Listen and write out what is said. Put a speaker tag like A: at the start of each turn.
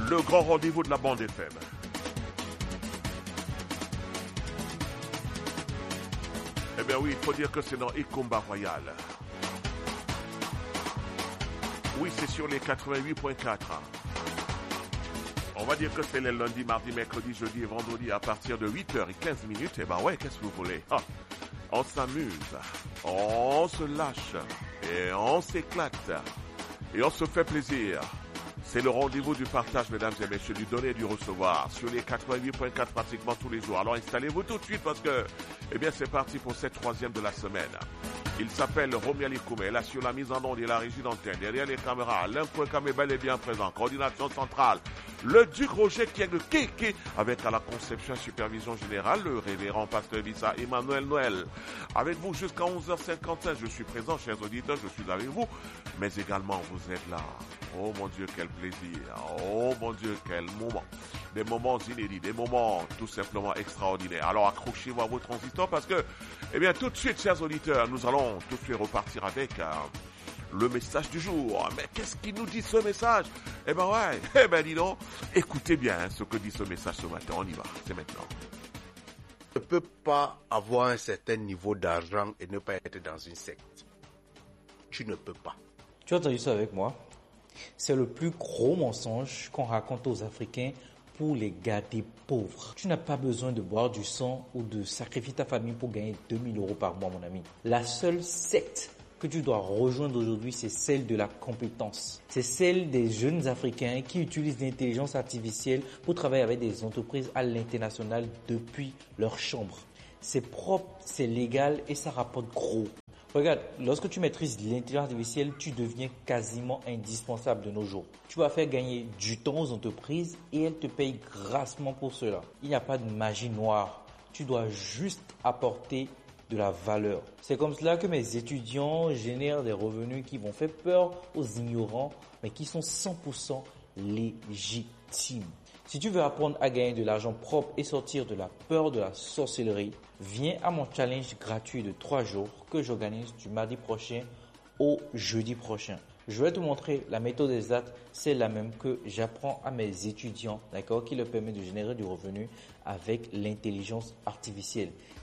A: le grand rendez-vous de la bande FM. Eh bien oui, il faut dire que c'est dans Ekomba Royal. Oui, c'est sur les 88.4. On va dire que c'est les lundis, mardis, mercredis, jeudi et vendredi à partir de 8h15. Eh ben ouais, qu'est-ce que vous voulez? On s'amuse, on se lâche et on s'éclate et on se fait plaisir. C'est le rendez-vous du partage, mesdames et messieurs, du donner et du recevoir sur les 88.4 pratiquement tous les jours. Alors installez-vous tout de suite parce que, eh bien, c'est parti pour cette troisième de la semaine. Il s'appelle Romy Alikoumé, là sur la mise en onde et la régie d'antenne, derrière les caméras, l'Info-Cam est bel et bien présent, coordination centrale, le Duc Roger qui est le Kéké, avec à la conception et supervision générale, le révérend pasteur Vissa Emmanuel Noël. Avec vous jusqu'à 11h55, je suis présent, chers auditeurs, je suis avec vous, mais également vous êtes là. Oh mon Dieu, quel plaisir, oh mon Dieu, quel moment. Des moments inédits, des moments tout simplement extraordinaires. Alors accrochez-vous à vos transistors parce que, eh bien, tout de suite, chers auditeurs, nous allons tout de suite repartir avec le message du jour. Mais qu'est-ce qui nous dit ce message? Eh ben ouais, eh ben dis donc, écoutez bien ce que dit ce message ce matin. On y va, c'est maintenant.
B: On ne peut pas avoir un certain niveau d'argent et ne pas être dans une secte. Tu ne peux pas.
C: Tu as entendu ça avec moi? C'est le plus gros mensonge qu'on raconte aux Africains pour les garder pauvres. Tu n'as pas besoin de boire du sang ou de sacrifier ta famille pour gagner 2000 € par mois, mon ami. La seule secte que tu dois rejoindre aujourd'hui, c'est celle de la compétence. C'est celle des jeunes Africains qui utilisent l'intelligence artificielle pour travailler avec des entreprises à l'international depuis leur chambre. C'est propre, c'est légal et ça rapporte gros. Regarde, lorsque tu maîtrises l'intelligence artificielle, tu deviens quasiment indispensable de nos jours. Tu vas faire gagner du temps aux entreprises et elles te payent grassement pour cela. Il n'y a pas de magie noire. Tu dois juste apporter de la valeur. C'est comme cela que mes étudiants génèrent des revenus qui vont faire peur aux ignorants, mais qui sont 100% légitimes. Si tu veux apprendre à gagner de l'argent propre et sortir de la peur de la sorcellerie, viens à mon challenge gratuit de 3 jours que j'organise du mardi prochain au jeudi prochain. Je vais te montrer la méthode exacte, c'est la même que j'apprends à mes étudiants, d'accord, qui leur permet de générer du revenu avec l'intelligence artificielle.